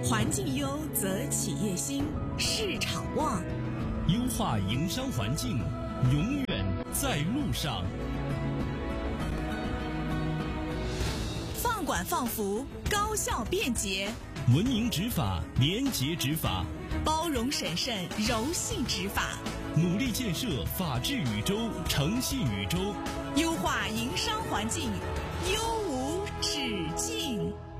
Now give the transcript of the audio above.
环境优则企业兴，市场旺。 优化营商环境，永远在路上。 放管放服，高效便捷。 文明执法，廉洁执法。 包容审慎，柔性执法。 努力建设法治宇宙，诚信宇宙。 优化营商环境，优无止境。